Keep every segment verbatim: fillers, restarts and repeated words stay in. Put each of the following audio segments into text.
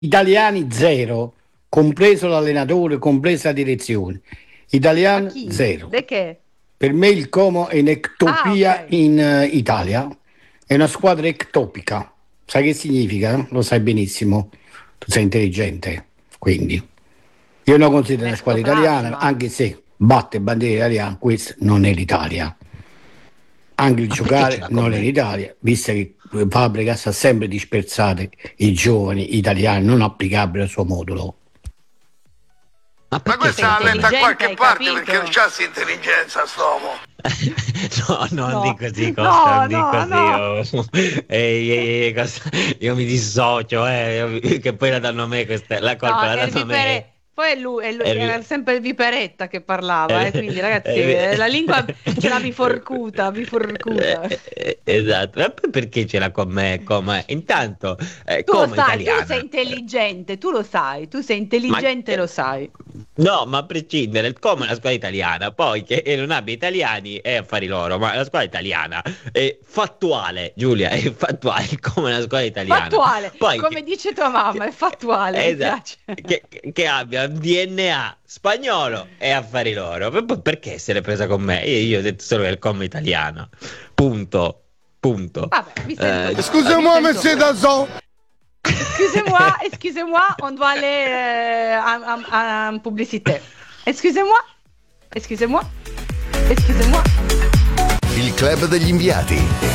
Italiani zero, compreso l'allenatore, compresa la direzione. Ma Italiani chi? zero. De che? Per me il Como è Ah, un'ectopia ok. in eh, Italia, è una squadra ectopica. Sai che significa? Lo sai benissimo, tu sei intelligente, quindi. Io non considero una squadra italiana, L'ectoplasma. anche se batte bandiera italiana, questa non è l'Italia. Anche il Ma perché ce giocare l'ha con non è me? l'Italia, visto che Fabregas ha sempre dispersato i giovani italiani, non applicabili al suo modulo. Ma Ma perché questa ce l'ha la con me? letta a Intelligente, qualche hai parte capito? perché non c'ha sta intelligenza st'uomo. No, no, non No, di così, Costa, no, non di no, così. no. Io, ehi, ehi, ehi, Costa, io mi dissocio, eh, io mi- che poi la danno a me questa, la colpa No, la è il danno a me. vipere. Poi è lui, è lui- È il- era sempre il viperetta che parlava, eh, è- quindi ragazzi, eh, la lingua ce l'ha è- biforcuta, biforcuta. Esatto, ma poi perché ce l'ha con me? Come? Intanto, eh, Tu lo come sai, tu sei italiana. intelligente, tu lo sai, tu sei Ma intelligente e lo sai. no, ma a prescindere, il Como è una squadra italiana, poi che non abbia italiani è affari loro, ma la squadra italiana è fattuale, Giulia, è fattuale, il Como è una squadra italiana. Fattuale, Poi come che, dice tua mamma, è fattuale, mi esatto, piace. che, che- che abbia un D N A spagnolo è affari loro. Per- per- Perché se l'è presa con me? Io, io ho detto solo che è il Como italiano. Punto. Punto. Vabbè, mi sento. Eh, Excusez-moi, mi sento- monsieur Dazon. Excusez-moi, excusez-moi, on doit aller euh, en, en- en publicité. Excusez-moi, excusez-moi, excusez-moi. Il club degli inviati.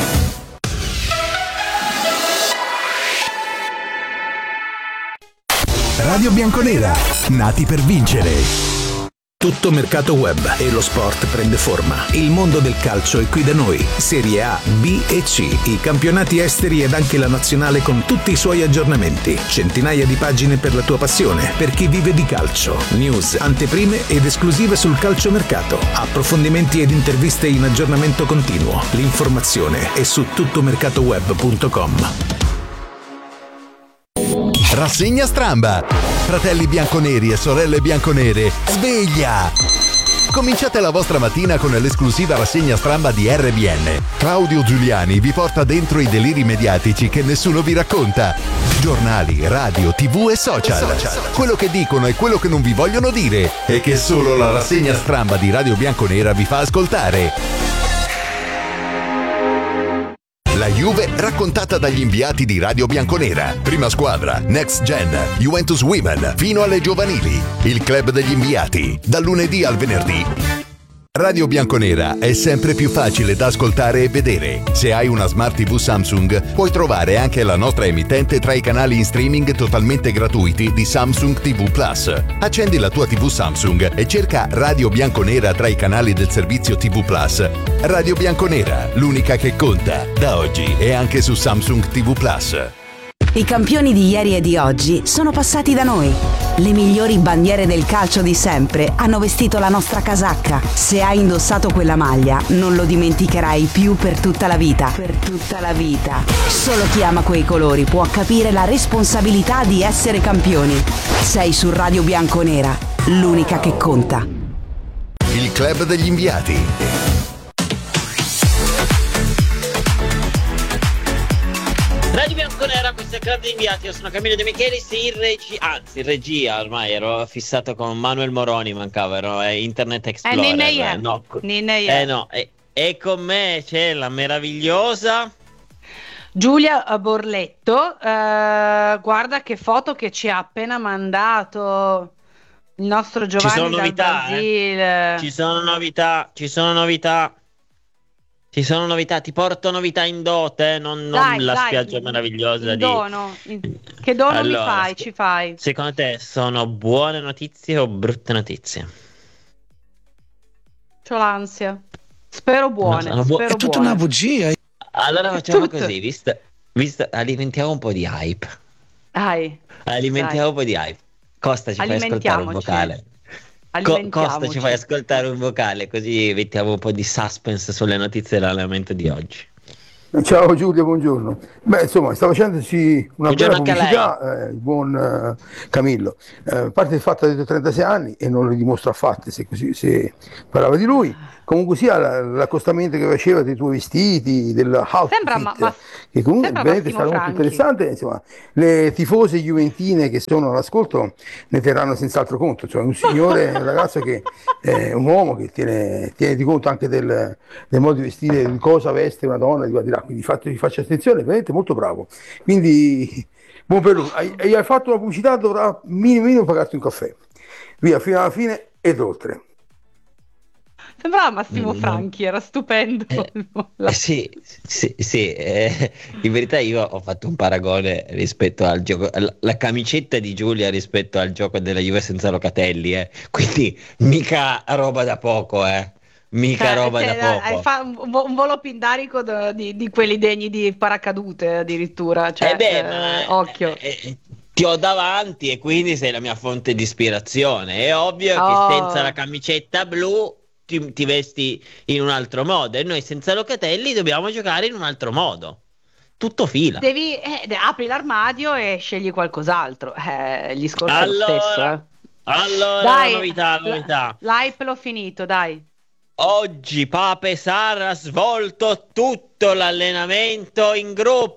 Radio Bianconera, nati per vincere. Tutto mercato web e lo sport prende forma. Il mondo del calcio è qui da noi. Serie A, B e C, i campionati esteri ed anche la nazionale con tutti i suoi aggiornamenti. Centinaia di pagine per la tua passione, per chi vive di calcio. News, anteprime ed esclusive sul calciomercato. Approfondimenti ed interviste in aggiornamento continuo. L'informazione è su tuttomercatoweb punto com. Rassegna Stramba. Fratelli bianconeri e sorelle bianconere, sveglia! Cominciate la vostra mattina con l'esclusiva rassegna stramba di R B N. Claudio Giuliani vi porta dentro i deliri mediatici che nessuno vi racconta. Giornali, radio, tv e social. Quello che dicono e quello che non vi vogliono dire e che solo la rassegna stramba di Radio Bianconera vi fa ascoltare. La Juve raccontata dagli inviati di Radio Bianconera. Prima squadra, Next Gen, Juventus Women, fino alle giovanili. Il club degli inviati, dal lunedì al venerdì. Radio Bianconera è sempre più facile da ascoltare e vedere. Se hai una Smart T V Samsung, puoi trovare anche la nostra emittente tra i canali in streaming totalmente gratuiti di Samsung T V Plus. Accendi la tua T V Samsung e cerca Radio Bianconera tra i canali del servizio T V Plus. Radio Bianconera, l'unica che conta, da oggi e anche su Samsung T V Plus. I campioni di ieri e di oggi sono passati da noi. Le migliori bandiere del calcio di sempre hanno vestito la nostra casacca. Se hai indossato quella maglia, non lo dimenticherai più per tutta la vita. Per tutta la vita. Solo chi ama quei colori può capire la responsabilità di essere campioni. Sei su Radio Bianconera, l'unica che conta. Il club degli inviati. Radio Bianconera, questo è Club di Inviati, io sono Camillo De Michelis, in regia, anzi in regia ormai ero fissato con Manuel Moroni, mancava, ero eh, Internet Eh, Explorer. Ninne Ye. no, Ninne Ye. eh no, e, e con me c'è la meravigliosa Giulia Borletto, eh, guarda che foto che ci ha appena mandato il nostro Ci sono Giovanni dal novità, eh? Brasile. Ci sono novità, ci sono novità, ci sono novità, ti porto novità in dote, eh, non, non Dai, la dai, spiaggia meravigliosa in di... dono. In- Che dono Allora, mi fai? sì. Ci fai? Secondo te sono buone notizie o brutte notizie? C'ho l'ansia. Spero buone. No, sono bu- spero È tutta buone. una bugia. Allora facciamo Tutto. così, visto, visto, alimentiamo un po' di hype. Dai, Alimentiamo Dai. un po' di hype. Costa ci fai ascoltare un Alimentiamoci. vocale. Co- alimentiamoci. Costa ci fai ascoltare un vocale, così mettiamo un po' di suspense sulle notizie dell'allenamento di oggi. Ciao Giulia, buongiorno. Beh, insomma, sta facendoci una Buongiorno bella anche a pubblicità, eh, il buon eh, Camillo. Eh, a parte il fatto che ha detto trentasei anni e non lo dimostra affatto se, così, se parlava di lui, comunque sia la- l'accostamento che faceva dei tuoi vestiti, Sembra, ma, dell'outfit, ma- che comunque sembra veramente è Massimo stato molto Franchi. interessante. Insomma, le tifose juventine che sono all'ascolto ne terranno senz'altro conto. Cioè, un signore, un ragazzo che è un uomo che tiene, tiene di conto anche del, del modo di vestire, di cosa veste una donna, di qua di là, quindi fate, faccia attenzione, veramente molto bravo. Quindi, buon per lui. Hai, hai fatto una pubblicità, dovrà minimo minimo pagarti un caffè. Via, fino alla fine ed oltre. Sembrava Massimo Mm, non- Franchi, era stupendo. Eh, La- eh, sì, sì, sì, eh, in verità io ho fatto un paragone rispetto al gioco, alla la camicetta di Giulia rispetto al gioco della Juve senza Locatelli, eh. Quindi mica roba da poco, eh. Mica Cioè, roba da cioè, hai poco. fa- un, vo- un volo pindarico da- di, di quelli degni di paracadute addirittura, Eh cioè, beh, eh, ma occhio. eh, ti ho davanti e quindi sei la mia fonte di ispirazione. È ovvio che senza la Oh. camicetta blu ti, ti vesti in un altro modo e noi senza Locatelli dobbiamo giocare in un altro modo. Tutto fila. Devi, eh, de- apri l'armadio e scegli qualcos'altro. Eh, il discorso è lo stesso, eh. Allora, allora la Dai, novità, la l- novità. l'hype l'ho finito, dai. Oggi Pape Sarr ha svolto tutto l'allenamento in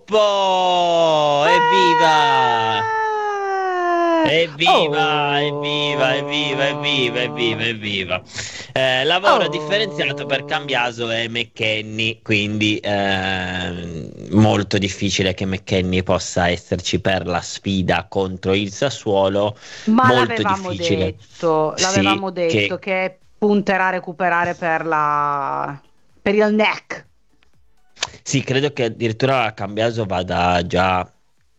gruppo. Evviva! Eh, Evviva, evviva, oh. evviva, evviva, evviva, evviva. Eh, lavoro Oh. differenziato per Cambiaso e McKennie, quindi eh, molto difficile che McKennie possa esserci per la sfida contro il Sassuolo. Ma Molto l'avevamo difficile. detto, l'avevamo Sì, detto che che punterà a recuperare per la per il neck. sì, credo che addirittura Cambiaso vada già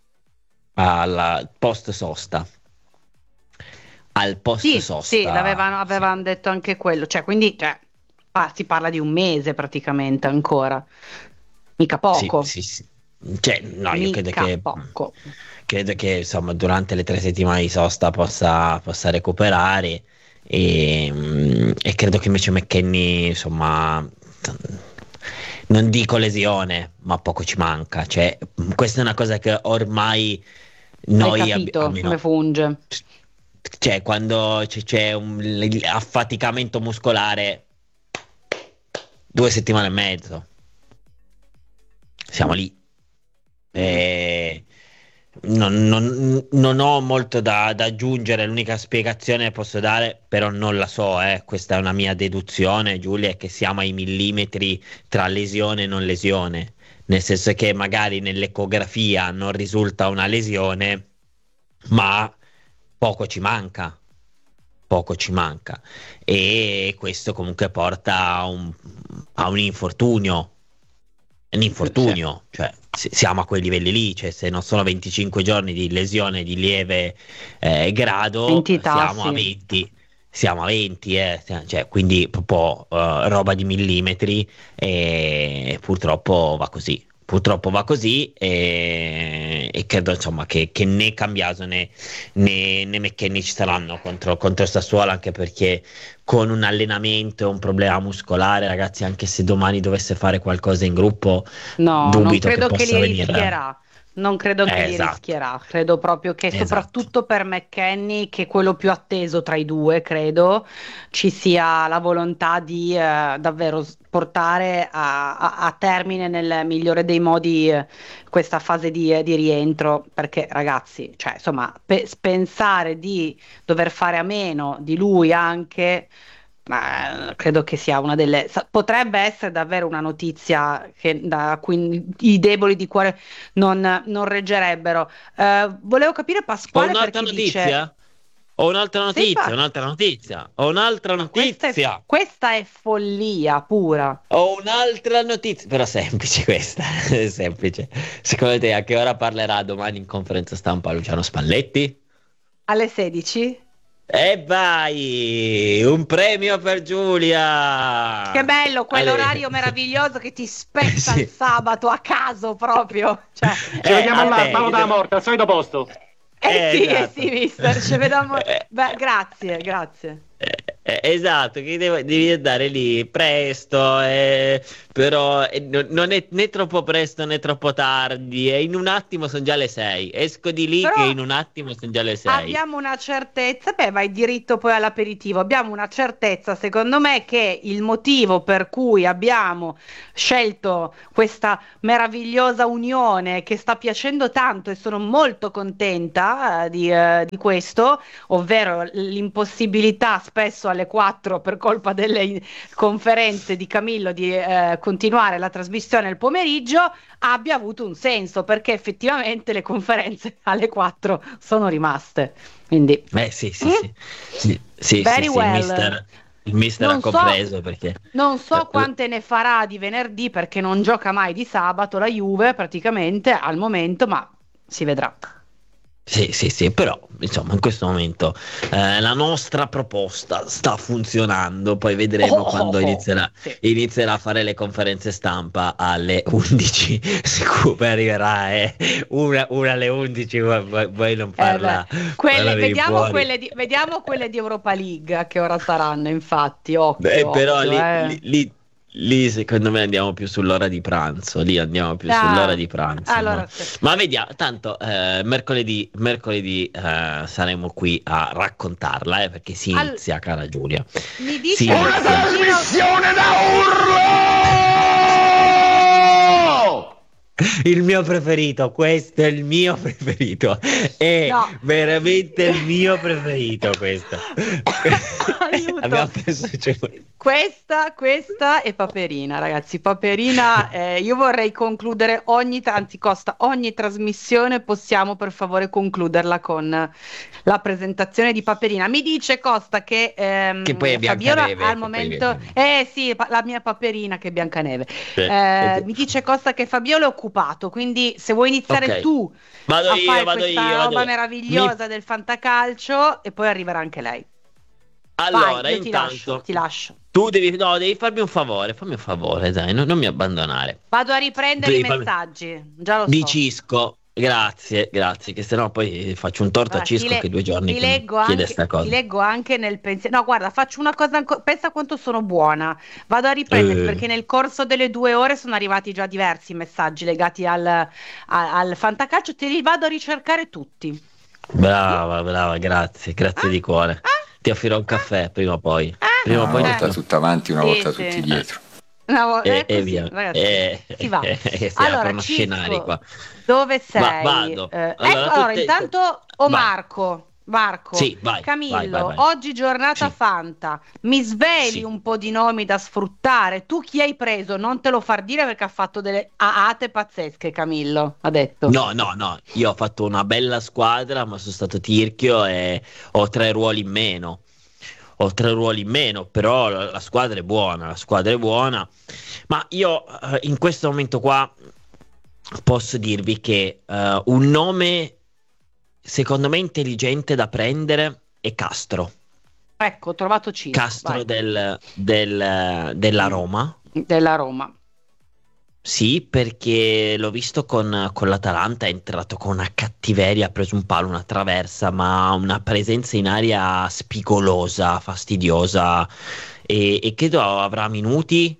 al post sosta. Al post Sì, sosta. sì, l'avevano Sì. avevano detto anche quello, cioè quindi cioè, ah, si parla di un mese praticamente ancora, mica Sì, poco, sì, sì. Cioè, no, io credo mica che poco. credo che insomma durante le tre settimane di sosta possa, possa recuperare e, mm, e credo che invece McKennie, insomma, non dico lesione, ma poco ci manca. Cioè, questa è una cosa che ormai Hai noi abbi- capito almeno come funge? cioè quando c- c'è un l- affaticamento muscolare, due settimane e mezzo, siamo lì. E non, non- non ho molto da, da aggiungere, l'unica spiegazione che posso dare, però non la so, eh, questa è una mia deduzione, Giulia, è che siamo ai millimetri tra lesione e non lesione, nel senso che magari nell'ecografia non risulta una lesione, ma poco ci manca, poco ci manca. E questo comunque porta a un, a un infortunio, un infortunio, cioè si- siamo a quei livelli lì, cioè se non sono venticinque giorni di lesione di lieve eh, grado, Entità, siamo a sì. venti. Siamo a venti, eh, cioè, quindi proprio eh, roba di millimetri e purtroppo va così. Purtroppo va così e, e credo insomma che, che né Cambiaso né, né, né McKennie ci saranno contro, contro il Sassuolo, anche perché con un allenamento e un problema muscolare, ragazzi, anche se domani dovesse fare qualcosa in gruppo, No, non dubito che credo che possa li venire. rischierà. Non credo che Eh, li esatto. rischierà. Credo proprio che Esatto. soprattutto per McKennie, che è quello più atteso tra i due, credo, ci sia la volontà di eh, davvero s- portare a, a- a termine nel migliore dei modi eh, questa fase di, eh, di rientro. Perché, ragazzi, cioè, insomma, pe- pensare di dover fare a meno di lui anche. Ma credo che sia una delle. sa- Potrebbe essere davvero una notizia che, da cui i deboli di cuore non, non reggerebbero. Eh, volevo capire Ho Pasquale un'altra perché dice. notizia? Ho un'altra Sì, notizia, infatti, un'altra notizia, ho un'altra questa è, notizia. questa è follia pura. Ho un'altra notizia, però semplice questa, è semplice. Secondo te a che ora parlerà domani in conferenza stampa Luciano Spalletti? Alle sedici? E vai, un premio per Giulia. Che bello, quell'orario Ale- meraviglioso che ti spezza Sì. il sabato a caso proprio. Cioè, Ci Eh, vediamo a là, te, stavo io da devo- morte, al solito posto. eh Eh, sì, eh esatto. sì, mister, ci vediamo. Eh, Beh, grazie, grazie. eh, Eh, esatto, che devo- devi andare lì presto, eh, però eh, no- non è né troppo presto né troppo tardi, e in un attimo sono già le sei. Esco di lì Però che in un attimo sono già le sei. abbiamo una certezza, beh, vai diritto poi all'aperitivo. Abbiamo una certezza, secondo me, che il motivo per cui abbiamo scelto questa meravigliosa unione che sta piacendo tanto e sono molto contenta eh, di, eh, di questo, ovvero l'impossibilità spesso alle quattro per colpa delle in- conferenze di Camillo di eh, continuare la trasmissione il pomeriggio, abbia avuto un senso, perché effettivamente le conferenze alle quattro sono rimaste. Quindi, Eh sì, sì, mm? sì. Sì, sì, Very sì, sì, il well. mister, il mister ha Non so, compreso perché... non so eh, quante ne farà di venerdì, perché non gioca mai di sabato la Juve praticamente al momento, ma si vedrà. Sì, sì, sì, però insomma in questo momento eh, la nostra proposta sta funzionando, poi vedremo Oh, quando oh, oh. inizierà, Sì. inizierà a fare le conferenze stampa alle undici, sicuro poi arriverà eh, una, una alle undici, poi, poi- poi non Eh, parla, beh, quelle- parla di vediamo, fuori. quelle di, vediamo quelle di Europa League a che ora saranno, infatti, occhio, Beh, però occhio, lì, eh. lì, lì- lì secondo me andiamo più sull'ora di pranzo, lì andiamo più sull'ora Ah, di pranzo, allora ma, sì. ma vediamo, tanto eh, mercoledì, mercoledì eh, saremo qui a raccontarla, eh, perché si Al- inizia, cara Giulia, mi si dice inizia. Trasmissione da urlo! Il mio preferito, questo è il mio preferito, è No. veramente il mio preferito questo. Aiuto. Abbiamo preso, cioè, Questa, questa è Paperina, ragazzi. Paperina, eh, io vorrei concludere ogni, anzi Costa, ogni trasmissione possiamo per favore concluderla con la presentazione di Paperina. Mi dice Costa che, ehm, Che poi è Fabiola Biancaneve, al che poi momento, è- eh sì, pa- la mia Paperina che è Biancaneve. Eh, Eh, eh, mi dice Costa che Fabiola è occupato, quindi se vuoi iniziare ok. tu Vado a io, fare vado questa io, vado roba io. meravigliosa del fantacalcio e poi arriverà anche lei. Allora, Vai, io ti lascio, intanto, ti lascio. tu devi, no, devi farmi un favore, fammi un favore, dai, non, non mi abbandonare. Vado a riprendere i Devi farmi- messaggi, già lo so. Di Cisco, grazie, grazie, che sennò poi faccio un torto a Allora, ti Cisco le- che due giorni ti che mi leggo chiede anche, sta cosa. ti leggo anche nel pensiero. No, guarda, faccio una cosa ancora. Pensa quanto sono buona. Vado a riprendere Eh. perché nel corso delle due ore sono arrivati già diversi messaggi legati al, a- al fantacalcio. Te li vado a ricercare tutti. Brava, brava, grazie, grazie Ah, di cuore. ah, Ti offrirò un caffè prima o poi. ah, Prima o Una poi eh. volta ti- tutta avanti, una Sì, volta sì. tutti dietro. una vo- E, è e così, via. ragazzi, Eh, si va. eh, si Allora, aprono scenari Cisco, qua. dove sei? Va- vado. Eh, Allora, ecco, tu allora, te- intanto, vai. o Marco, Marco, Sì, vai, Camillo, vai, vai, vai. oggi giornata Sì. Fanta, mi sveli Sì. un po' di nomi da sfruttare? Tu chi hai preso? Non te lo far dire perché ha fatto delle aate pazzesche, Camillo, ha detto. No, no, no, io ho fatto una bella squadra, ma sono stato tirchio e ho tre ruoli in meno. Ho tre ruoli in meno, però la, la squadra è buona, la squadra è buona. Ma io eh, in questo momento qua posso dirvi che eh, un nome secondo me intelligente da prendere è Castro. Ecco, ho trovato Cisco, Castro vai. del, del- della Roma. Della Roma. Sì, perché l'ho visto con, con l'Atalanta, è entrato con una cattiveria, ha preso un palo, una traversa, ma una presenza in aria spigolosa, fastidiosa, e, e credo avrà minuti.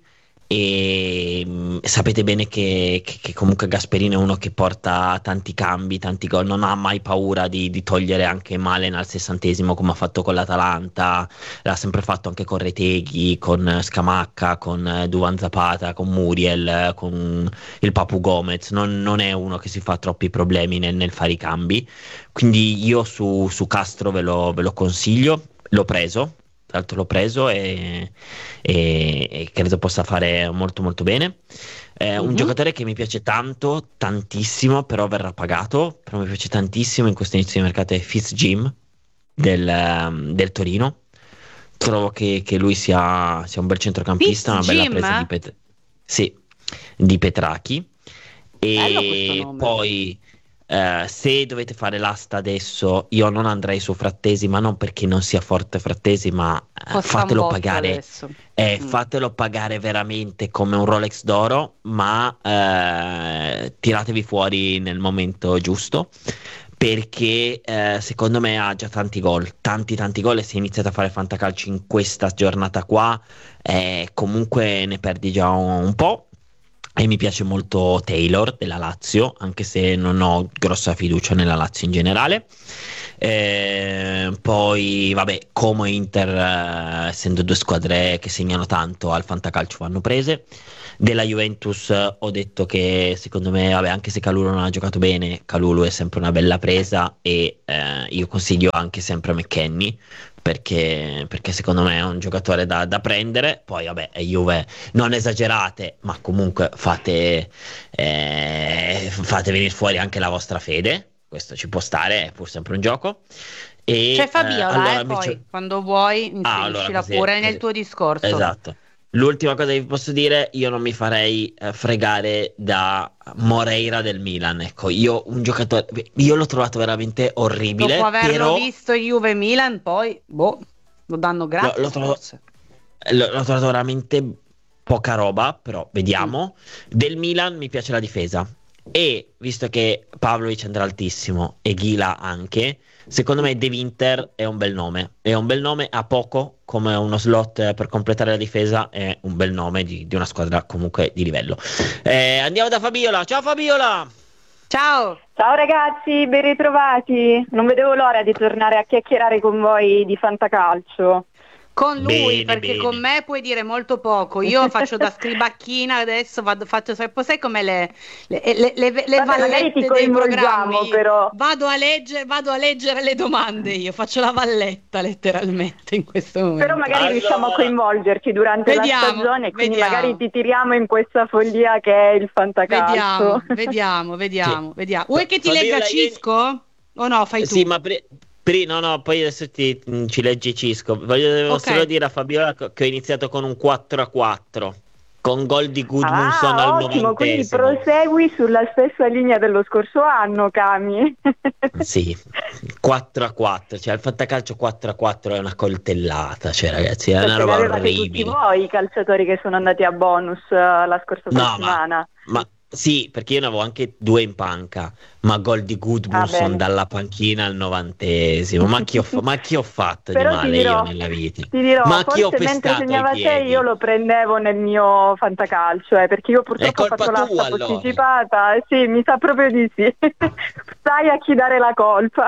E mh, sapete bene che, che- che comunque Gasperini è uno che porta tanti cambi, tanti gol, non ha mai paura di, di togliere anche Malen al sessantesimo come ha fatto con l'Atalanta, l'ha sempre fatto anche con Reteghi, con Scamacca, con eh, Duvan Zapata, con Muriel, eh, con il Papu Gomez, non, non è uno che si fa troppi problemi nel, nel fare i cambi, quindi io su, su Castro ve lo, ve lo consiglio, l'ho preso. Tra l'altro l'ho preso e, e- e credo possa fare molto molto bene. È un Mhm. giocatore che mi piace tanto, tantissimo, però verrà pagato. Però mi piace tantissimo in questo inizio di mercato è Fitzjim del, ehm, del Torino. Trovo che, che lui sia, sia un bel centrocampista, una bella Fitzjim, presa eh? di, Pet- sì, di Petrachi. Bello questo E nome. poi eh, se dovete fare l'asta adesso, io non andrei su Frattesi, ma non perché non sia forte Frattesi, ma eh, Costa un fatelo botto pagare. adesso. Eh, Mm. fatelo pagare veramente come un Rolex d'oro, ma eh, tiratevi fuori nel momento giusto, perché eh, secondo me ha già tanti gol, tanti tanti gol, e se iniziate a fare fantacalcio in questa giornata qua eh, comunque ne perdi già un, un po'. E mi piace molto Taylor della Lazio, anche se non ho grossa fiducia nella Lazio in generale. Eh, poi vabbè, Como e Inter, eh, essendo due squadre che segnano tanto al fantacalcio, vanno prese. Della Juventus eh, ho detto che secondo me, vabbè, anche se Kalulu non ha giocato bene, Kalulu è sempre una bella presa, e eh, io consiglio anche sempre McKennie, perché, perché secondo me è un giocatore da, da prendere. Poi vabbè, è Juve, non esagerate, ma comunque fate, eh, fate venire fuori anche la vostra fede, questo ci può stare, è pur sempre un gioco. E, C'è Fabiola, eh, allora eh, poi invece- quando vuoi Ah, inseriscila allora, così- pure nel così. tuo discorso. Esatto. L'ultima cosa che vi posso dire, io non mi farei eh, fregare da Moreira del Milan. Ecco, io un giocatore, io l'ho trovato veramente orribile, Dopo averlo però visto Juve Milan, poi boh, lo danno gratis. L'ho- l'ho trovato- forse. L- l'ho trovato veramente poca roba, però vediamo. Del Milan mi piace la difesa, e visto che Pavlovic andrà altissimo e Ghila anche, secondo me De Winter è un bel nome, è un bel nome a poco come uno slot eh, per completare la difesa, è un bel nome di, di una squadra comunque di livello. Eh, andiamo da Fabiola, ciao Fabiola! Ciao! Ciao ragazzi, ben ritrovati. Non vedevo l'ora di tornare a chiacchierare con voi di fantacalcio. Con lui, Bene, perché bene. con me puoi dire molto poco. Io faccio da scribacchina adesso, vado, faccio, sai come le, le, le, le, le Vabbè, magari vallette ti dei coinvolgiamo, programmi. però. Vado a, legge, vado a leggere le domande, io faccio la valletta letteralmente in questo momento. Però magari Allora. riusciamo a coinvolgerci durante Vediamo, la stagione, quindi vediamo. magari ti tiriamo in questa follia che è il fantacalcio. Vediamo, vediamo, vediamo, vediamo. Vuoi che ti Fabiola, legga io- Cisco? O no, fai tu? Sì, ma pri- pri- no, no, poi adesso ti, mh, ci leggi Cisco. Voglio Ok. solo dire a Fabiola co- che ho iniziato con un quattro a quattro, con gol di Gudmundsson Ah, al ottimo, quindi novantesimo. prosegui sulla stessa linea dello scorso anno, Cami. Sì, quattro a quattro, cioè il fantacalcio quattro a quattro è una coltellata, cioè ragazzi, è una Perché roba ne avevate tutti orribile. voi i calciatori che sono andati a bonus eh, la scorsa No, settimana. Ma sì, perché io ne avevo anche due in panca, ma gol di Ah, Gudmundsson bene. dalla panchina al novantesimo. Ma chi ho, fa- ma chi ho fatto di Però ti male dirò, io nella vita? ti dirò, Ma chi ho forse mentre pestato ai segnava te piedi? io lo prendevo nel mio fantacalcio, eh, perché io purtroppo ho colpa fatto tua, l'asta allora. posticipata. Eh, sì, mi sa proprio di sì. Sai a chi dare la colpa.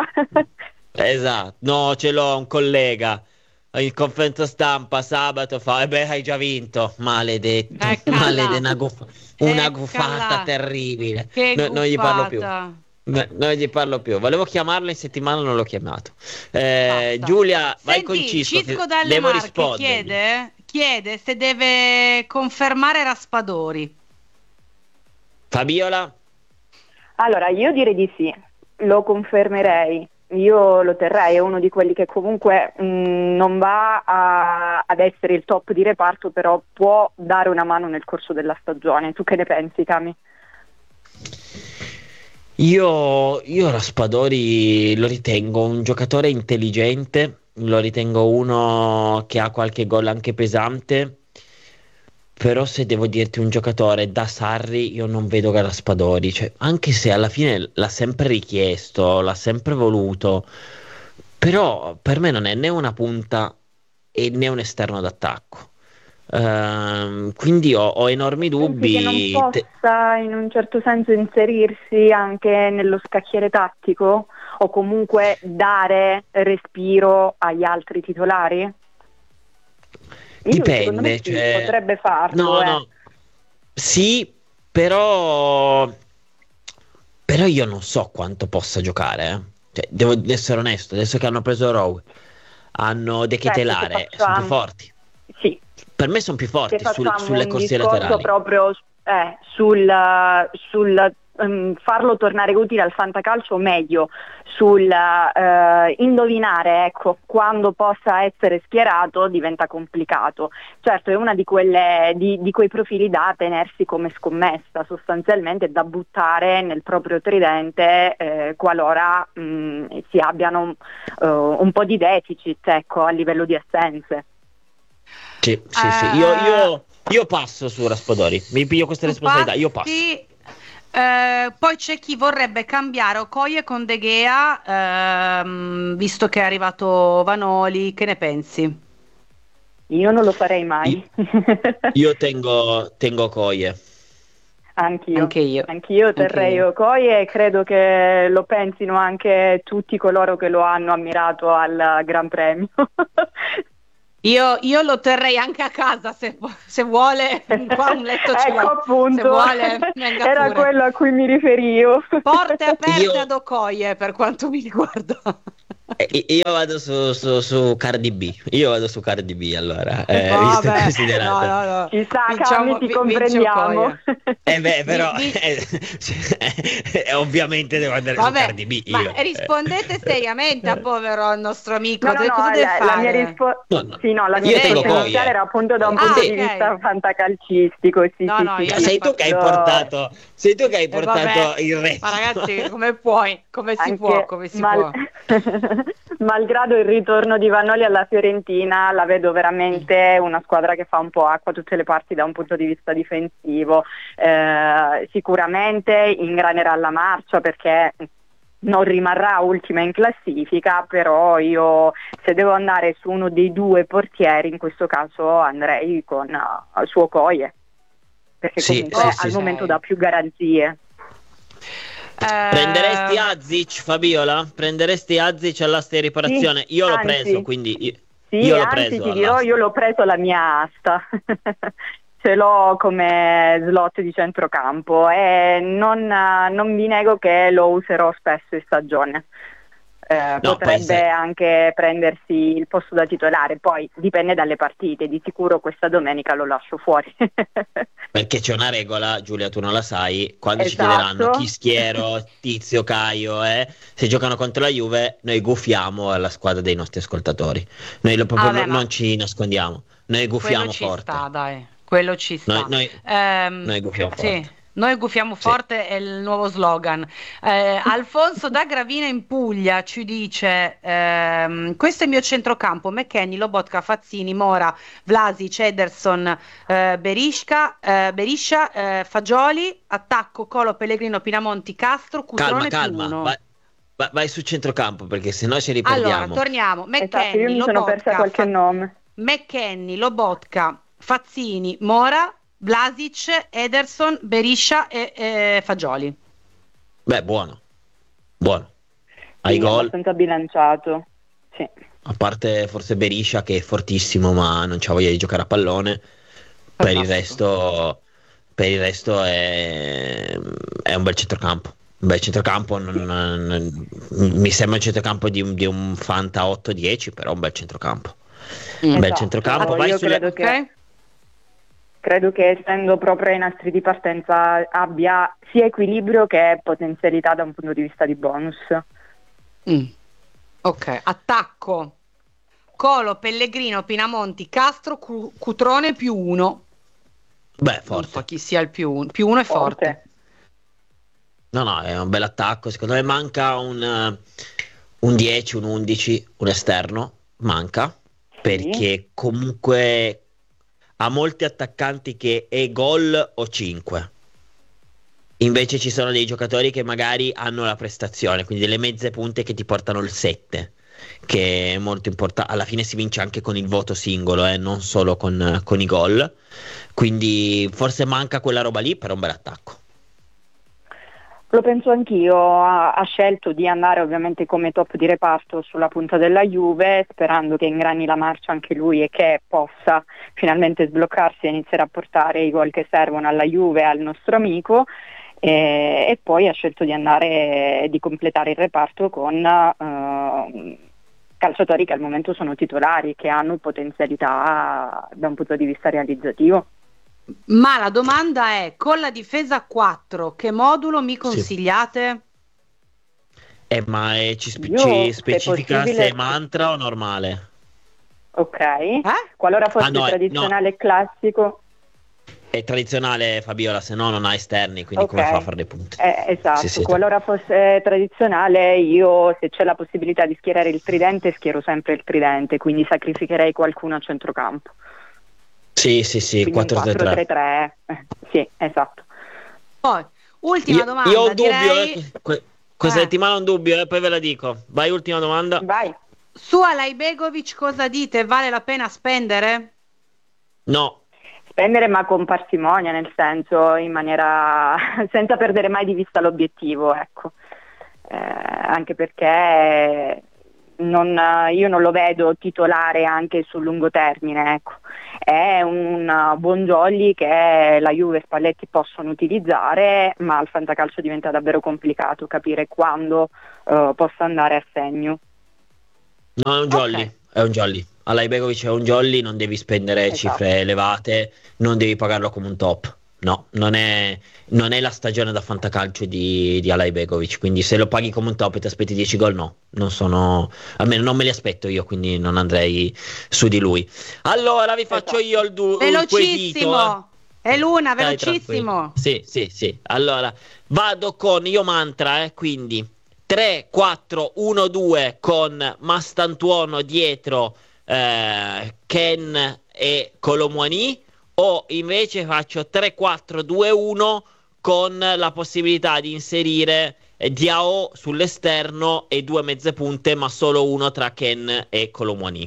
Esatto, no, ce l'ho un collega. In conferenza stampa sabato fa, e beh, hai già vinto, maledetto, Eccola. maledetto, una, guffa- una Eccola. gufata terribile. Che No- non gli parlo più. guffata. No, non gli parlo più. Volevo chiamarlo in settimana, non l'ho chiamato. Eh, Basta. Giulia, vai Senti, con Cisco. Cisco che dalle devo Marche rispondergli. chiede, chiede se deve confermare Raspadori. Fabiola? Allora, io direi di sì, lo confermerei. Io lo terrei, è uno di quelli che comunque mh, non va a- ad essere il top di reparto, però può dare una mano nel corso della stagione. Tu che ne pensi, Cami? Io, io Raspadori lo ritengo un giocatore intelligente, lo ritengo uno che ha qualche gol anche pesante, però se devo dirti un giocatore da Sarri io non vedo Raspadori, cioè, anche se alla fine l'ha sempre richiesto, l'ha sempre voluto, però per me non è né una punta e né un esterno d'attacco. Ehm, quindi ho, ho enormi dubbi. Pensi che non Te- possa in un certo senso inserirsi anche nello scacchiere tattico o comunque dare respiro agli altri titolari? Io, secondo me Dipende, sì, cioè... potrebbe farlo. No, eh. no. Sì, però... Però io non so quanto possa giocare, eh. Cioè, devo essere onesto, adesso che hanno preso Rowe, hanno De Ketelare, Certo, se sono più facciamo- forti. Sì, Per me sono più forti se sul- facciamo sulle un corsie discorso laterali. proprio eh, sul, sul ehm, farlo tornare utile al fantacalcio, o meglio sul eh, indovinare, ecco, quando possa essere schierato diventa complicato. Certo, è una di quelle di, di quei profili da tenersi come scommessa, sostanzialmente da buttare nel proprio tridente eh, qualora mh, si abbiano eh, un po' di deficit, ecco, a livello di assenze. Sì, sì, sì. Eh, Io, io, io passo su Raspadori, mi piglio queste Tu responsabilità, io passo. passi, Eh, poi c'è chi vorrebbe cambiare Okoye con De Gea, ehm, visto che è arrivato Vanoli, che ne pensi? Io non lo farei mai. Io tengo, tengo Okoye. Anch'io. Anche io. Anch'io terrei Anche io. Okoye e credo che lo pensino anche tutti coloro che lo hanno ammirato al Gran Premio. Io, io lo terrei anche a casa se, se vuole, qua un letto ce ecco l'ho, appunto, se vuole venga era pure. quello a cui mi riferivo. Porte aperte Io- ad Okoye per quanto mi riguarda. Eh, Io vado su, su, su Cardi B. Io vado su Cardi B allora. Eh, Vabbè, visto e no, considerato. no, no. Ci sta, Vinciamo- Cammi, ti vi- vince comprendiamo. Okoye. Eh beh, però Vi- vi- eh, eh, ovviamente devo andare su Vabbè, Cardi B. ma io. rispondete seriamente a povero al nostro amico. No, no, De- no, cosa deve la, la fare? mia risposta No, no. sì, no, la Io mia tengo risposta Okoye. iniziale era appunto da un Ah, punto ok. di vista fantacalcistico. Sì, No, sì, no, sì, io sì. Sei tu che hai Io- portato, sei tu che hai Eh, portato vabbè, il resto. ma ragazzi, come puoi? Come si Anche può? Come si mal- può? malgrado il ritorno di Vanoli alla Fiorentina, la vedo veramente una squadra che fa un po' acqua a tutte le parti da un punto di vista difensivo. Eh, sicuramente ingranerà la marcia perché non rimarrà ultima in classifica, però io se devo andare su uno dei due portieri in questo caso andrei con uh, su Okoye, perché Sì, comunque sì, al sì. momento dà più garanzie. Eh, Prenderesti Azic, Fabiola? Prenderesti Azic all'asta di riparazione? Sì, Io l'ho anzi. preso, quindi io, Sì, io l'ho anzi preso ti dirò, all'asta. io l'ho preso alla mia asta, ce l'ho come slot di centrocampo e non, non vi nego che lo userò spesso in stagione. Eh, No, poi potrebbe se- anche prendersi il posto da titolare, poi dipende dalle partite, di sicuro questa domenica lo lascio fuori. Perché c'è una regola, Giulia, tu non la sai, quando ci Esatto. chiederanno chi schiero, Tizio, Caio, eh, se giocano contro la Juve, noi gufiamo alla squadra dei nostri ascoltatori. Noi lo proprio Ah, beh, non, ma- non ci nascondiamo, noi gufiamo quello ci forte. sta, dai. Quello ci sta. Noi, noi, Ehm, noi gufiamo sì, forte. noi gufiamo forte è il nuovo slogan. Eh, Alfonso da Gravina in Puglia ci dice: ehm, questo è il mio centrocampo: McKennie, Lobotka, Fazzini, Mora, Vlasic, Ederson, eh, Berisca, eh, Beriscia, eh, Fagioli, attacco Colo, Pellegrino, Pinamonti, Castro, Calma, Cutrone più calma, uno. vai, vai- vai sul centrocampo perché sennò ci Allora, riperdiamo. torniamo. Esatto, io McKennie, mi sono persa Lobotka, qualche Fa- nome. McKennie, Lobotka, Fazzini, Mora, Vlasic, Ederson, Beriscia e e Fagioli. Beh, buono, buono. Ai Sì, gol, abbastanza bilanciato. Sì. a parte forse Beriscia che è fortissimo ma non c'ha voglia di giocare a pallone, per il Fantastico. resto, per il resto è, è un bel centrocampo. Un bel centrocampo, non- non- mi sembra un centrocampo di un, di un Fanta otto dieci, però un bel centrocampo. Un bel Esatto. centrocampo, vai Io sulle... credo che Ok? Credo che essendo proprio ai nastri di partenza abbia sia equilibrio che potenzialità da un punto di vista di bonus. Mm. Ok, attacco. Colo, Pellegrino, Pinamonti, Castro, Cu- Cutrone più uno. Beh, Non forte. so chi sia il più uno. Più uno è forte. No, no, è un bel attacco. Secondo me manca un, eh, un dieci, un undici, un esterno. Manca. Perché comunque ha molti attaccanti che è gol o cinque. Invece ci sono dei giocatori che magari hanno la prestazione, quindi delle mezze punte che ti portano il sette, che è molto importante. Alla fine si vince anche con il voto singolo, eh, non solo con, con i gol. Quindi forse manca quella roba lì, però un bel attacco. Lo penso anch'io, ha, ha scelto di andare ovviamente come top di reparto sulla punta della Juve, sperando che ingrani la marcia anche lui e che possa finalmente sbloccarsi e iniziare a portare i gol che servono alla Juve, al nostro amico, e, e poi ha scelto di andare, di completare il reparto con eh, calciatori che al momento sono titolari, che hanno potenzialità da un punto di vista realizzativo. Ma la domanda è: con la difesa a quattro, che modulo mi consigliate? Eh, ma eh, ci, spe- Io, ci se specifica possibile- se è mantra o normale? Ok, Eh? qualora fosse Ah, no, eh, tradizionale e classico. È tradizionale, Fabiola, se no non ha esterni, quindi come Ok. fa a fare dei punti? Eh, esatto, Sì, sì. qualora fosse tradizionale io, se c'è la possibilità di schierare il tridente, schiero sempre il tridente, quindi sacrificherei qualcuno a centrocampo. Sì, sì, sì, Quindi un quattro tre tre. quattro tre tre, eh, sì, esatto. Poi Ultima io, domanda. Io ho un dubbio, direi... eh, que- questa eh. settimana ho un dubbio, eh, poi ve la dico. Vai, ultima domanda. Vai. Su Alaibegovic cosa dite? Vale la pena spendere? No. Spendere ma con parsimonia, nel senso in maniera senza perdere mai di vista l'obiettivo, ecco. Eh, anche perché non, io non lo vedo titolare anche sul lungo termine, ecco. È un buon jolly che la Juve e Spalletti possono utilizzare, ma al fantacalcio diventa davvero complicato capire quando uh, possa andare a segno. No, è un jolly, Ok. è un jolly. Alaibegovic è un jolly, non devi spendere Esatto. cifre elevate, non devi pagarlo come un top. No, non è, non è la stagione da fantacalcio di, di Alaibegovic, quindi se lo paghi come un top e ti aspetti dieci gol, no, non sono, almeno non me li aspetto io, quindi non andrei su di lui. Allora vi faccio io il, du- il quesito. Velocissimo. È l'una, Dai, velocissimo. tranquillo. Sì, sì, sì. Allora, vado con io mantra, eh, quindi tre quattro uno due con Mastantuono dietro, eh, Ken e Colomwani, o invece faccio tre quattro due uno con la possibilità di inserire eh, Diao sull'esterno e due mezze punte, ma solo uno tra Ken e Colomwani.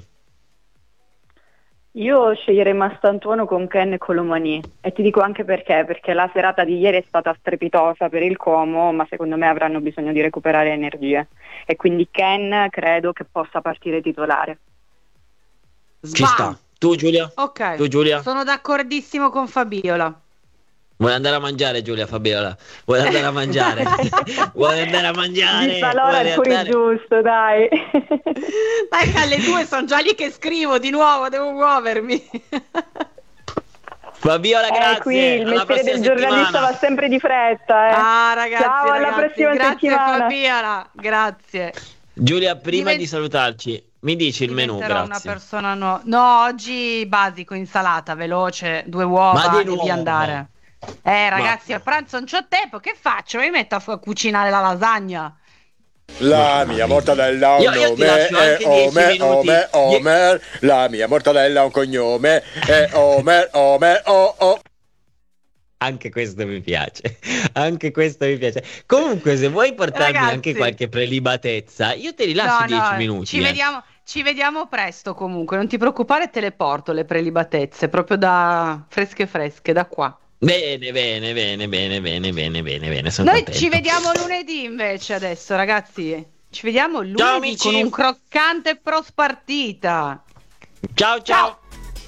Io sceglierei Mastantuono con Ken e Colomani, e ti dico anche perché, perché la serata di ieri è stata strepitosa per il Como, ma secondo me avranno bisogno di recuperare energie, e quindi Ken credo che possa partire titolare. Ci Sbam. sta. Tu Giulia? Ok. Tu Giulia? Sono d'accordissimo con Fabiola. Vuoi andare a mangiare, Giulia Fabiola? Vuoi andare a mangiare? Vuoi andare a mangiare? Di Palora Vuoi è pure andare- giusto, dai. Dai, che alle due sono già lì che scrivo di nuovo, devo muovermi. Fabiola, grazie. Eh, qui il alla mestiere prossima del giornalista settimana. va sempre di fretta. Eh. Ah, ragazzi, Ciao, alla ragazzi, prossima grazie settimana. Fabiola, grazie. Giulia, prima Divent- di salutarci, mi dici il menù, Diventerò una grazie. persona no. No, oggi basico, insalata, veloce, due uova Ma di e nuovo? via andare. Eh, ragazzi, Ma- a pranzo non c'ho tempo, che faccio? Mi metto a f- cucinare la lasagna. La mia mortadella ha un Io- io ti nome, lascio anche è dieci Omer, minuti. Omer, Die- Omer. La mia mortadella ha un cognome, è Omer, Omer, oh, oh. Anche questo mi piace, anche questo mi piace. Comunque, se vuoi portarmi Ragazzi. anche qualche prelibatezza, io te li lascio No, dieci no, minuti. Ci eh. vediamo, ci vediamo presto comunque, non ti preoccupare, te le porto le prelibatezze, proprio da fresche fresche, da qua. Bene, bene, bene, bene, bene, bene, bene, bene. Sono Noi contento. ci vediamo lunedì invece adesso, ragazzi. Ci vediamo lunedì amici. con un croccante pros partita. Ciao, ciao.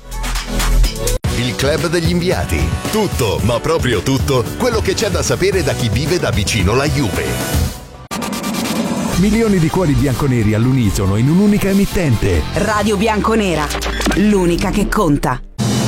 Il club degli inviati. Tutto, ma proprio tutto, quello che c'è da sapere da chi vive da vicino la Juve. Milioni di cuori bianconeri all'unisono in un'unica emittente. Radio Bianconera, l'unica che conta.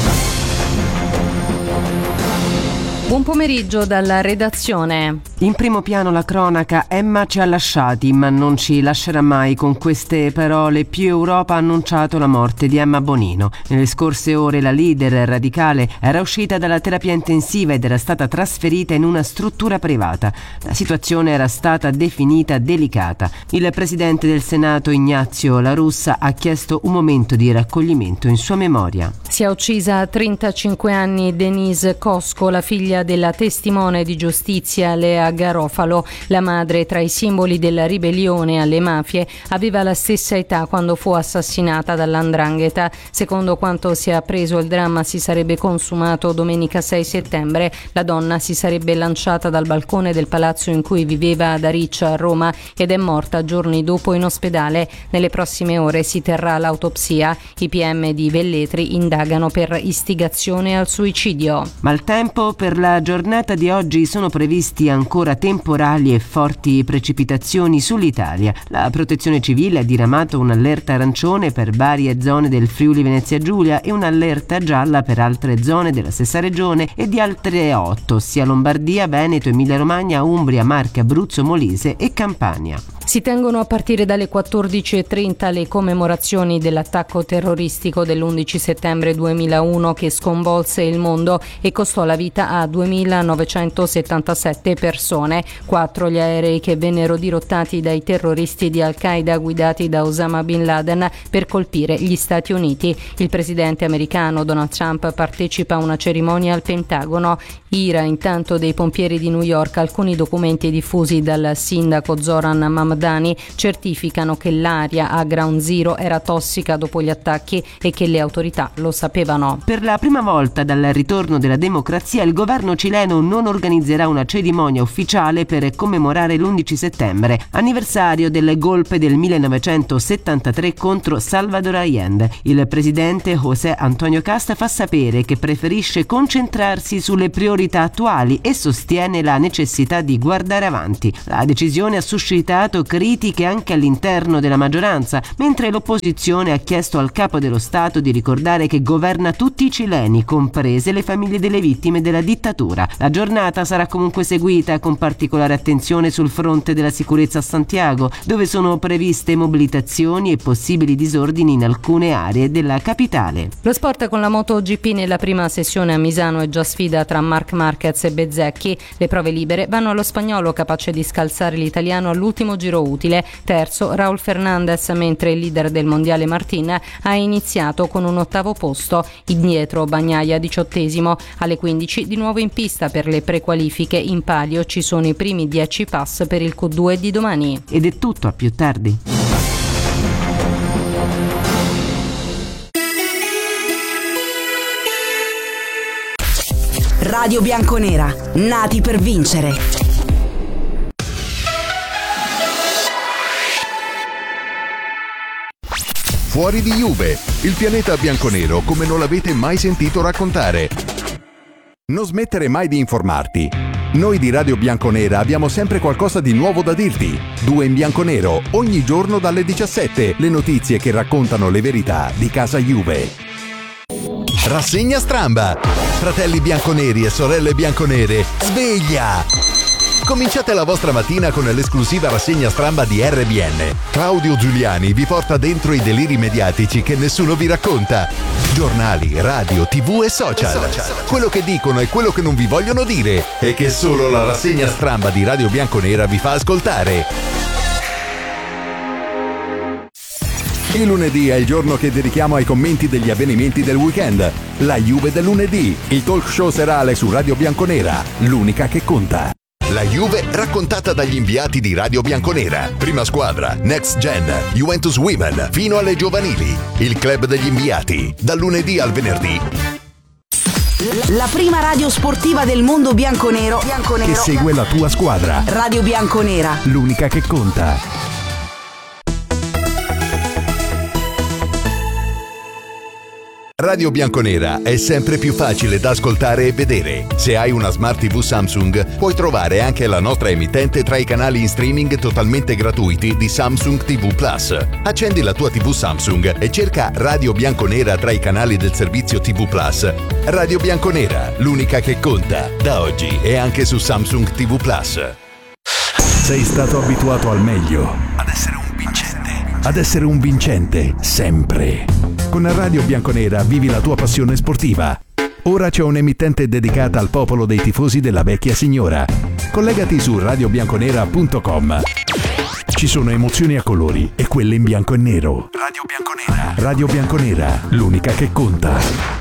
Buon pomeriggio dalla redazione. In primo piano la cronaca, Emma ci ha lasciati, ma non ci lascerà mai. Con queste parole più Europa ha annunciato la morte di Emma Bonino. Nelle scorse ore la leader radicale era uscita dalla terapia intensiva ed era stata trasferita in una struttura privata. La situazione era stata definita delicata. Il presidente del Senato Ignazio La Russa ha chiesto un momento di raccoglimento in sua memoria. Si è uccisa a trentacinque anni Denise Cosco, la figlia della testimone di giustizia Lea Garofalo. La madre, tra i simboli della ribellione alle mafie, aveva la stessa età quando fu assassinata dall'Andrangheta. Secondo quanto si è appreso, il dramma si sarebbe consumato domenica sei settembre. La donna si sarebbe lanciata dal balcone del palazzo in cui viveva ad Ariccia a Roma ed è morta giorni dopo in ospedale. Nelle prossime ore si terrà l'autopsia. I P M di Velletri indagano per istigazione al suicidio. Maltempo per la giornata di oggi. Sono previsti ancora temporali e forti precipitazioni sull'Italia. La Protezione Civile ha diramato un'allerta arancione per varie zone del Friuli Venezia Giulia e un'allerta gialla per altre zone della stessa regione e di altre otto, ossia Lombardia, Veneto, Emilia Romagna, Umbria, Marche, Abruzzo, Molise e Campania. Si tengono a partire dalle quattordici e trenta le commemorazioni dell'attacco terroristico dell'undici settembre duemilauno che sconvolse il mondo e costò la vita a duemilanovecentosettantasette persone. Quattro gli aerei che vennero dirottati dai terroristi di Al-Qaeda guidati da Osama Bin Laden per colpire gli Stati Uniti. Il presidente americano Donald Trump partecipa a una cerimonia al Pentagono. Ira intanto dei pompieri di New York. Alcuni documenti diffusi dal sindaco Zoran Mamdani certificano che l'aria a Ground Zero era tossica dopo gli attacchi e che le autorità lo sapevano. Per la prima volta dal ritorno della democrazia, il governo cileno non organizzerà una cerimonia ufficiale per commemorare l'undici settembre, anniversario del golpe del millenovecentosettantatré contro Salvador Allende. Il presidente José Antonio Cast fa sapere che preferisce concentrarsi sulle priorità attuali e sostiene la necessità di guardare avanti. La decisione ha suscitato critiche anche all'interno della maggioranza, mentre l'opposizione ha chiesto al capo dello Stato di ricordare che governa tutti i cileni, comprese le famiglie delle vittime della dittatura. La giornata sarà comunque seguita con particolare attenzione sul fronte della sicurezza a Santiago, dove sono previste mobilitazioni e possibili disordini in alcune aree della capitale. Lo sport con la MotoGP. Nella prima sessione a Misano è già sfida tra Marc Marquez e Bezzecchi. Le prove libere vanno allo spagnolo, capace di scalzare l'italiano all'ultimo giro utile. Terzo Raul Fernandez, mentre il leader del mondiale Martin ha iniziato con un ottavo posto. Indietro Bagnaia diciottesimo. Alle quindici di nuovo in pista per le prequalifiche. In palio ci sono i primi dieci pass per il Q due di domani. Ed è tutto, a più tardi. Radio Bianconera, nati per vincere. Fuori di Juve, il pianeta bianconero come non l'avete mai sentito raccontare. Non smettere mai di informarti. Noi di Radio Bianconera abbiamo sempre qualcosa di nuovo da dirti. Due in bianconero, ogni giorno dalle diciassette, le notizie che raccontano le verità di casa Juve. Rassegna Stramba. Fratelli bianconeri e sorelle bianconere, sveglia! Cominciate la vostra mattina con l'esclusiva rassegna stramba di R B N. Claudio Giuliani vi porta dentro i deliri mediatici che nessuno vi racconta. Giornali, radio, tv e social. Quello che dicono e quello che non vi vogliono dire e che solo la rassegna stramba di Radio Bianconera vi fa ascoltare. Il lunedì è il giorno che dedichiamo ai commenti degli avvenimenti del weekend. La Juve del lunedì, il talk show serale su Radio Bianconera, l'unica che conta. La Juve raccontata dagli inviati di Radio Bianconera. Prima squadra, Next Gen, Juventus Women, fino alle giovanili. Il club degli inviati, dal lunedì al venerdì. La prima radio sportiva del mondo bianconero, bianconero che segue la tua squadra. Radio Bianconera, l'unica che conta. Radio Bianconera è sempre più facile da ascoltare e vedere. Se hai una Smart tivù Samsung, puoi trovare anche la nostra emittente tra i canali in streaming totalmente gratuiti di Samsung ti vu Plus. Accendi la tua tivù Samsung e cerca Radio Bianconera tra i canali del servizio ti vu Plus. Radio Bianconera, l'unica che conta, da oggi e anche su Samsung ti vu Plus. Sei stato abituato al meglio, ad essere un vincente, ad essere un vincente, sempre. Con Radio Bianconera vivi la tua passione sportiva. Ora c'è un'emittente dedicata al popolo dei tifosi della vecchia signora. Collegati su radio bianconera punto com. Ci sono emozioni a colori e quelle in bianco e nero. Radio Bianconera. Radio Bianconera, l'unica che conta.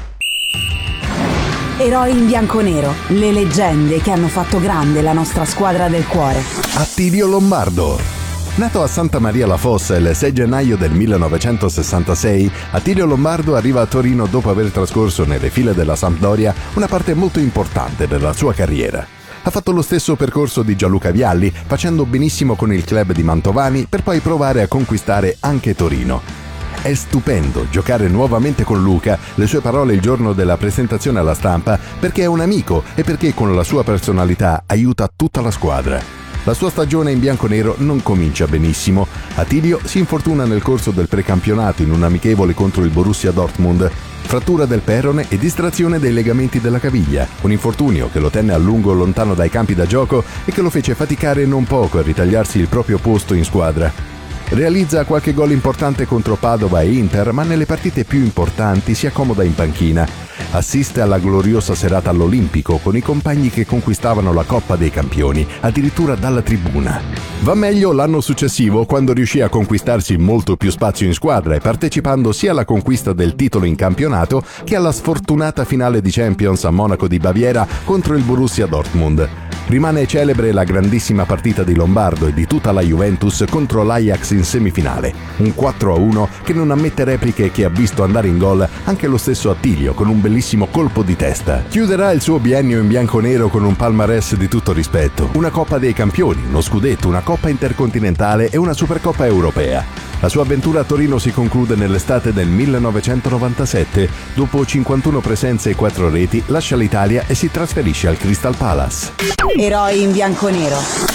Eroi in bianconero, le leggende che hanno fatto grande la nostra squadra del cuore. Attilio Lombardo. Nato a Santa Maria la Fossa il sei gennaio del millenovecentosessantasei, Attilio Lombardo arriva a Torino dopo aver trascorso nelle file della Sampdoria una parte molto importante della sua carriera. Ha fatto lo stesso percorso di Gianluca Vialli, facendo benissimo con il club di Mantovani per poi provare a conquistare anche Torino. È stupendo giocare nuovamente con Luca, le sue parole il giorno della presentazione alla stampa, perché è un amico e perché con la sua personalità aiuta tutta la squadra. La sua stagione in bianconero non comincia benissimo. Attilio si infortuna nel corso del precampionato in un amichevole contro il Borussia Dortmund. Frattura del perone e distrazione dei legamenti della caviglia, un infortunio che lo tenne a lungo lontano dai campi da gioco e che lo fece faticare non poco a ritagliarsi il proprio posto in squadra. Realizza qualche gol importante contro Padova e Inter, ma nelle partite più importanti si accomoda in panchina. Assiste alla gloriosa serata all'Olimpico con i compagni che conquistavano la Coppa dei Campioni, addirittura dalla tribuna. Va meglio l'anno successivo, quando riuscì a conquistarsi molto più spazio in squadra e partecipando sia alla conquista del titolo in campionato che alla sfortunata finale di Champions a Monaco di Baviera contro il Borussia Dortmund. Rimane celebre la grandissima partita di Lombardo e di tutta la Juventus contro l'Ajax in semifinale, un quattro a uno che non ammette repliche e che ha visto andare in gol anche lo stesso Attilio con un bellissimo colpo di testa. Chiuderà il suo biennio in bianconero con un palmarès di tutto rispetto, una Coppa dei Campioni, uno scudetto, una Coppa Intercontinentale e una Supercoppa Europea. La sua avventura a Torino si conclude nell'estate del millenovecentonovantasette. Dopo cinquantuno presenze e quattro reti, lascia l'Italia e si trasferisce al Crystal Palace. Eroi in bianconero.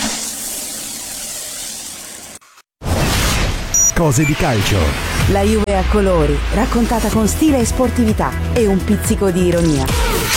Cose di calcio. La Juve a colori, raccontata con stile e sportività e un pizzico di ironia.